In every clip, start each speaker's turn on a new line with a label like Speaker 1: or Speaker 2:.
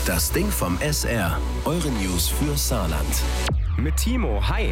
Speaker 1: Das Ding vom SR. Eure News für Saarland.
Speaker 2: Mit Timo, hi.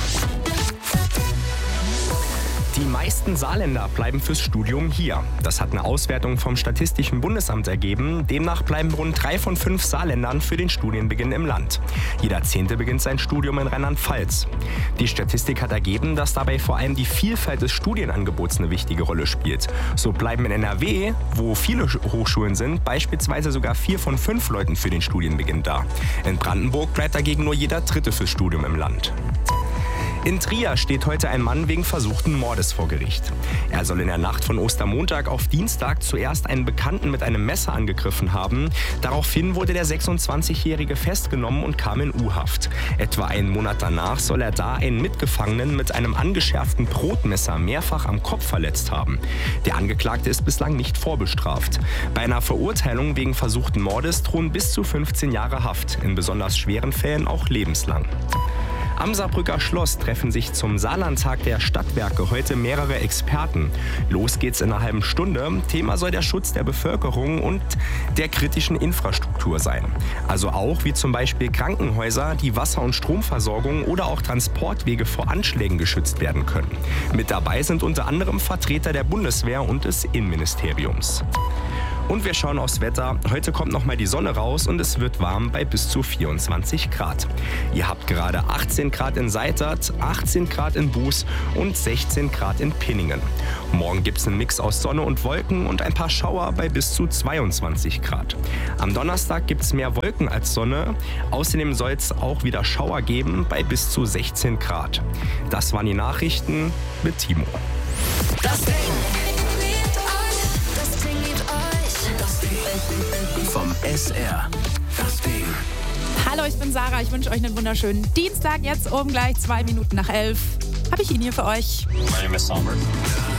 Speaker 2: Die meisten Saarländer bleiben fürs Studium hier. Das hat eine Auswertung vom Statistischen Bundesamt ergeben. Demnach bleiben rund 3 von 5 Saarländern für den Studienbeginn im Land. Jeder 10. beginnt sein Studium in Rheinland-Pfalz. Die Statistik hat ergeben, dass dabei vor allem die Vielfalt des Studienangebots eine wichtige Rolle spielt. So bleiben in NRW, wo viele Hochschulen sind, beispielsweise sogar 4 von 5 Leuten für den Studienbeginn da. In Brandenburg bleibt dagegen nur jeder 3. fürs Studium im Land. In Trier steht heute ein Mann wegen versuchten Mordes vor Gericht. Er soll in der Nacht von Ostermontag auf Dienstag zuerst einen Bekannten mit einem Messer angegriffen haben. Daraufhin wurde der 26-Jährige festgenommen und kam in U-Haft. Etwa einen Monat danach soll er da einen Mitgefangenen mit einem angeschärften Brotmesser mehrfach am Kopf verletzt haben. Der Angeklagte ist bislang nicht vorbestraft. Bei einer Verurteilung wegen versuchten Mordes drohen bis zu 15 Jahre Haft, in besonders schweren Fällen auch lebenslang. Am Saarbrücker Schloss treffen sich zum Saarlandtag der Stadtwerke heute mehrere Experten. Los geht's in einer halben Stunde. Thema soll der Schutz der Bevölkerung und der kritischen Infrastruktur sein. Also auch wie zum Beispiel Krankenhäuser, die Wasser- und Stromversorgung oder auch Transportwege vor Anschlägen geschützt werden können. Mit dabei sind unter anderem Vertreter der Bundeswehr und des Innenministeriums. Und wir schauen aufs Wetter. Heute kommt nochmal die Sonne raus und es wird warm bei bis zu 24 Grad. Ihr habt gerade 18 Grad in Seitert, 18 Grad in Buß und 16 Grad in Pinningen. Morgen gibt es einen Mix aus Sonne und Wolken und ein paar Schauer bei bis zu 22 Grad. Am Donnerstag gibt es mehr Wolken als Sonne. Außerdem soll es auch wieder Schauer geben bei bis zu 16 Grad. Das waren die Nachrichten mit Timo.
Speaker 1: Das Ding. Vom SR. Das Ding.
Speaker 3: Hallo, ich bin Sarah. Ich wünsche euch einen wunderschönen Dienstag. Jetzt gleich 2 Minuten nach 11. Habe ich ihn hier für euch.
Speaker 4: My name is Sommer.